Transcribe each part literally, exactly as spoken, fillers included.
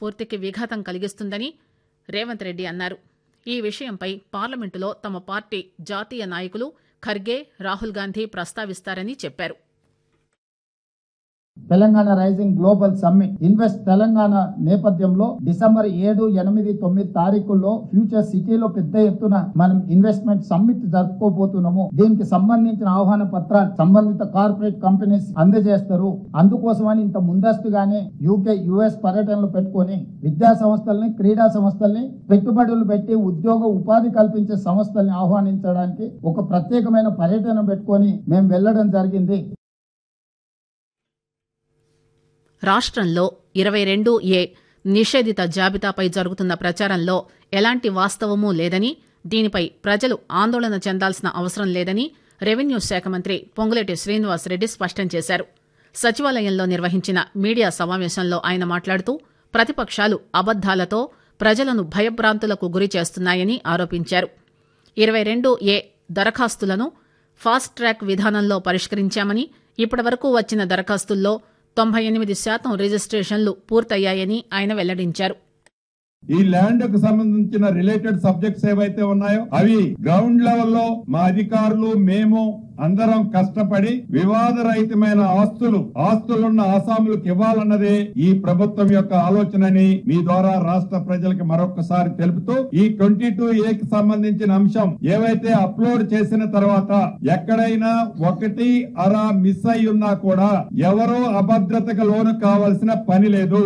స్ఫూర్తికి విఘాతం కలిగిస్తుందని రేవంత్ రెడ్డి అన్నారు. ఈ విషయంపై పార్లమెంటులో తమ పార్టీ జాతీయ నాయకులు ఖర్గే, రాహుల్ గాంధీ ప్రస్తావిస్తారని చెప్పారు. Telangana rising global summit invest Telangana నేపథ్యంలో డిసెంబర్ ఏడు ఎనిమిది తొమ్మిది తారీఖుల్లో ఫ్యూచర్ సిటీలో పెద్ద ఎత్తున మనం ఇన్వెస్ట్మెంట్ సమ్మిట్ జరుపుకోబోతున్నాము. దీనికి సంబంధించిన ఆహ్వాన పత్రాలు సంబంధిత కార్పొరేట్ కంపెనీస్ అందజేస్తారు. అందుకోసమని ఇంత ముందస్తుగానే యూకే యుఎస్ పర్యటనలు పెట్టుకుని విద్యా సంస్థల్ని, క్రీడా సంస్థల్ని, పెట్టుబడులు పెట్టి ఉద్యోగ ఉపాధి కల్పించే సంస్థల్ని ఆహ్వానించడానికి ఒక ప్రత్యేకమైన పర్యటన పెట్టుకొని మేము వెళ్లడం జరిగింది. రాష్ట్రంలో ఇరవై రెండు ఏ నిషేధిత జాబితాపై జరుగుతున్న ప్రచారంలో ఎలాంటి వాస్తవమూ లేదని, దీనిపై ప్రజలు ఆందోళన చెందాల్సిన అవసరం లేదని రెవెన్యూ శాఖ మంత్రి పొంగులేటి శ్రీనివాసరెడ్డి స్పష్టం చేశారు. సచివాలయంలో నిర్వహించిన మీడియా సమావేశంలో ఆయన మాట్లాడుతూ ప్రతిపక్షాలు అబద్దాలతో ప్రజలను భయభ్రాంతులకు గురి చేస్తున్నాయని ఆరోపించారు. ఇరవై రెండు ఏ దరఖాస్తులను ఫాస్ట్ ట్రాక్ విధానంలో పరిష్కరించామని, ఇప్పటివరకు వచ్చిన దరఖాస్తుల్లో తొంభై ఎనిమిది శాతం రిజిస్ట్రేషన్లు పూర్తయ్యాయని ఆయన వెల్లడించారు. ఈ ల్యాండ్ కు సంబంధించిన రిలేటెడ్ సబ్జెక్ట్స్ ఏవైతే ఉన్నాయో అవి గ్రౌండ్ లెవెల్లో మా అధికారులు మేము అందరం కష్టపడి వివాదరహితమైన ఆస్తులు ఆస్తులున్న ఆసాములకు ఇవ్వాలన్నదే ఈ ప్రభుత్వం యొక్క ఆలోచనని మీ ద్వారా రాష్ట్ర ప్రజలకు మరొకసారి తెలుపుతూ, ఈ ట్వంటీ టూ ఏ కి సంబంధించిన అంశం ఏవైతే అప్లోడ్ చేసిన తర్వాత ఎక్కడైనా ఒకటి అరా మిస్ అయి ఉన్నా కూడా ఎవరో అభద్రతకు లోను కావాల్సిన పని లేదు.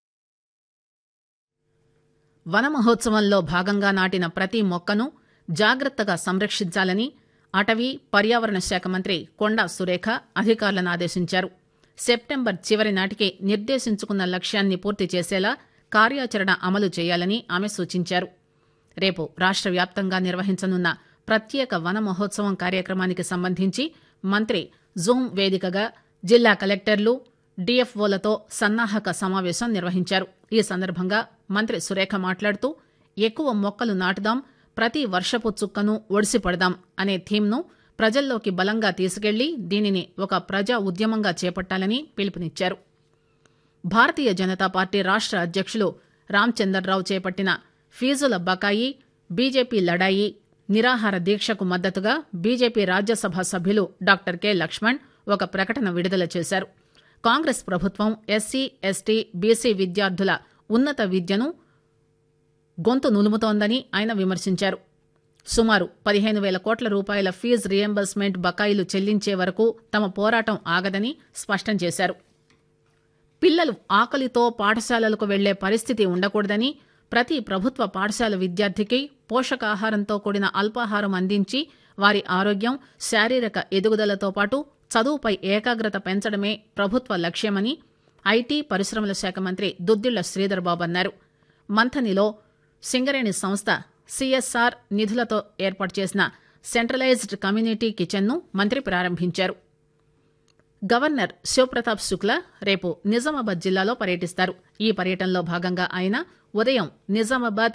వన మహోత్సవంలో భాగంగా నాటిన ప్రతి మొక్కను జాగ్రత్తగా సంరక్షించాలని అటవీ పర్యావరణ శాఖ మంత్రి కొండా సురేఖ అధికారులను ఆదేశించారు. సెప్టెంబర్ చివరి నాటికి నిర్దేశించుకున్న లక్ష్యాన్ని పూర్తి చేసేలా కార్యాచరణ అమలు చేయాలని ఆమె సూచించారు. రేపు రాష్ట్ర వ్యాప్తంగా నిర్వహించనున్న ప్రత్యేక వన మహోత్సవం కార్యక్రమానికి సంబంధించి మంత్రి జూమ్ వేదికగా జిల్లా కలెక్టర్లు, డీఎఫ్ఓలతో సన్నాహక సమావేశం నిర్వహించారు. ఈ సందర్భంగా మంత్రి సురేఖ మాట్లాడుతూ ఎక్కువ మొక్కలు నాటుదాం, ప్రతి వర్షపు చుక్కను ఒడిసిపడదాం అనే థీమ్ను ప్రజల్లోకి బలంగా తీసుకెళ్లి దీనిని ఒక ప్రజా ఉద్యమంగా చేపట్టాలని పిలుపునిచ్చారు. భారతీయ జనతా పార్టీ రాష్ట్ర అధ్యక్షులు రామచందర్రావు చేపట్టిన ఫీజుల బకాయి, బీజేపీ లడాయి నిరాహార దీక్షకు మద్దతుగా బీజేపీ రాజ్యసభ సభ్యులు డాక్టర్ కె లక్ష్మణ్ ఒక ప్రకటన విడుదల చేశారు. కాంగ్రెస్ ప్రభుత్వం ఎస్సీ, ఎస్టీ, బీసీ విద్యార్థుల ఉన్నత విద్యను గొంతు నులుముతోందని ఆయన విమర్శించారు. సుమారు పదిహేను వేల కోట్ల రూపాయల ఫీజు రియంబర్స్మెంట్ బకాయిలు చెల్లించే వరకు తమ పోరాటం ఆగదని స్పష్టం చేశారు. పిల్లలు ఆకలితో పాఠశాలలకు వెళ్లే పరిస్థితి ఉండకూడదని, ప్రతి ప్రభుత్వ పాఠశాల విద్యార్థికి పోషకాహారంతో కూడిన అల్పాహారం అందించి వారి ఆరోగ్యం, శారీరక ఎదుగుదలతో పాటు చదువుపై ఏకాగ్రత పెంచడమే ప్రభుత్వ లక్ష్యమని ఐటీ పరిశ్రమల శాఖ మంత్రి దుద్దిళ్ల శ్రీధర్ బాబు అన్నారు. మంథనిలో సింగరేణి సంస్థ సిఎస్ఆర్ నిధులతో ఏర్పాటు చేసిన సెంట్రలైజ్డ్ కమ్యూనిటీ కిచెన్ను మంత్రి ప్రారంభించారు. గవర్నర్ శివప్రతాప్ శుక్లా రేపు నిజామాబాద్ జిల్లాలో పర్యటిస్తారు. ఈ పర్యటనలో భాగంగా ఆయన ఉదయం నిజామాబాద్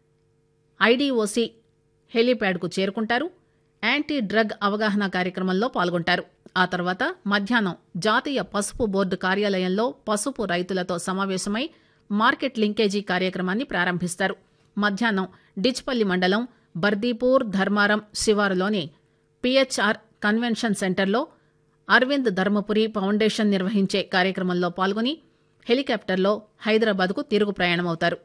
ఐడీఓసీ హెలీప్యాడ్కు చేరుకుంటారు. యాంటీ డ్రగ్ అవగాహన కార్యక్రమంలో పాల్గొంటారు. ఆ తర్వాత మధ్యాహ్నం జాతీయ పసుపు బోర్డు కార్యాలయంలో పసుపు రైతులతో సమావేశమై మార్కెట్ లింకేజీ కార్యక్రమాన్ని ప్రారంభిస్తారు. మధ్యాహ్నం డిచ్పల్లి మండలం బర్దీపూర్ ధర్మారం శివారులోని పిహెచ్ఆర్ కన్వెన్షన్ సెంటర్లో అరవింద్ ధర్మపురి ఫౌండేషన్ నిర్వహించే కార్యక్రమంలో పాల్గొని హెలికాప్టర్లో హైదరాబాద్కు తిరుగు ప్రయాణమవుతారు.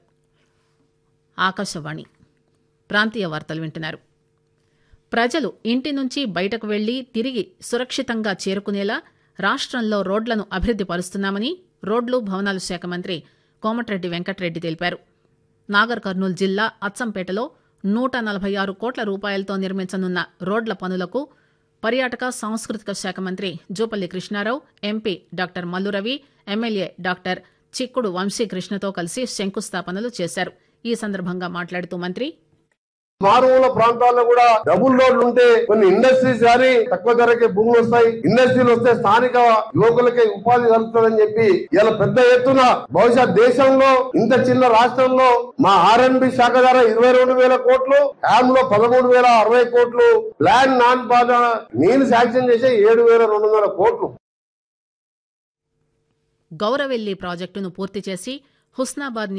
ఆకాశవాణి ప్రాంతీయ వార్తలు వింటున్నారు. ప్రజలు ఇంటి నుంచి బయటకు వెళ్లి తిరిగి సురక్షితంగా చేరుకునేలా రాష్ట్రంలో రోడ్లను అభివృద్ది పరుస్తున్నామని రోడ్లు భవనాల శాఖ మంత్రి కోమటిరెడ్డి వెంకటరెడ్డి తెలిపారు. నాగర్ కర్నూలు జిల్లా అచ్చంపేటలో నూట నలభై ఆరు కోట్ల రూపాయలతో నిర్మించనున్న రోడ్ల పనులకు పర్యాటక సాంస్కృతిక శాఖ మంత్రి Jupally Krishnarao, MP doctor Mallu Ravi, MLA doctor చిక్కుడు వంశీకృష్ణతో కలిసి శంకుస్థాపనలు చేశారు. ఈ సందర్భంగా మాట్లాడుతూ మంత్రి మారుమూల ప్రాంతాల్లో కూడా డబుల్ రోడ్లు ఉంటే కొన్ని ఇండస్ట్రీస్ కానీ తక్కువ ధరకే భూములు వస్తాయి. ఇండస్ట్రీలు వస్తే స్థానిక యువకులకే ఉపాధి కలుగుతుందని చెప్పి ఇలా పెద్ద ఎత్తున బహుశా దేశంలో ఇంత చిన్న రాష్ట్రంలో మా ఆర్ఎన్బి శాఖ ద్వారా ఇరవై రెండు వేల కోట్లు, యామ్ లో పదమూడు వేల అరవై కోట్లు, ప్లాన్ నాన్ బాధ నేను శాంక్షన్ చేసే ఏడు వేల రెండు వందల కోట్లు. గౌరవెల్లి ప్రాజెక్టును పూర్తి చేసి హుస్నాబాద్